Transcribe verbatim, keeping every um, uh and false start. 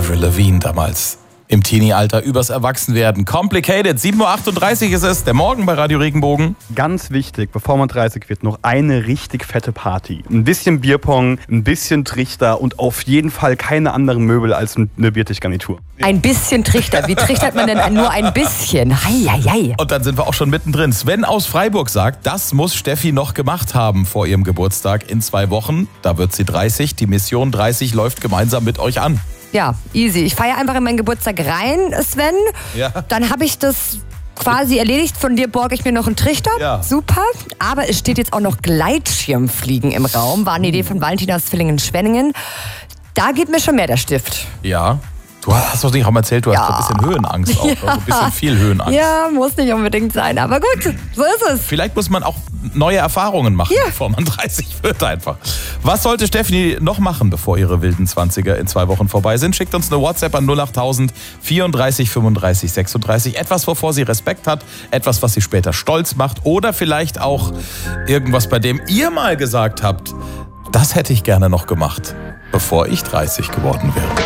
Avril Lavigne damals im Teenie-Alter übers Erwachsenwerden. Complicated, sieben Uhr achtunddreißig ist es, der Morgen bei Radio Regenbogen. Ganz wichtig, bevor man dreißig wird, noch eine richtig fette Party. Ein bisschen Bierpong, ein bisschen Trichter und auf jeden Fall keine anderen Möbel als eine Biertischgarnitur. Ein bisschen Trichter. Wie trichtert man denn nur ein bisschen? Hei, hei, hei. Und dann sind wir auch schon mittendrin. Sven aus Freiburg sagt, das muss Steffi noch gemacht haben vor ihrem Geburtstag in zwei Wochen. Da wird sie dreißig. Die Mission dreißig läuft gemeinsam mit euch an. Ja, easy. Ich feiere einfach in meinen Geburtstag rein, Sven. Ja. Dann habe ich das quasi erledigt. Von dir borge ich mir noch einen Trichter. Ja. Super. Aber es steht jetzt auch noch Gleitschirmfliegen im Raum. War eine Idee von Valentina aus Villingen-Schwenningen. Da geht mir schon mehr der Stift. Ja. Du hast doch nicht auch mal erzählt, du hast Ja. ein bisschen Höhenangst auch. Ja. Also ein bisschen viel Höhenangst. Ja, muss nicht unbedingt sein. Aber gut, so ist es. Vielleicht muss man auch neue Erfahrungen machen, Ja. bevor man dreißig wird einfach. Was sollte Steffi noch machen, bevor ihre wilden Zwanziger in zwei Wochen vorbei sind? Schickt uns eine WhatsApp an null achttausend vierunddreißig fünfunddreißig sechsunddreißig. Etwas, wovor sie Respekt hat, etwas, was sie später stolz macht oder vielleicht auch irgendwas, bei dem ihr mal gesagt habt, das hätte ich gerne noch gemacht, bevor ich dreißig geworden wäre.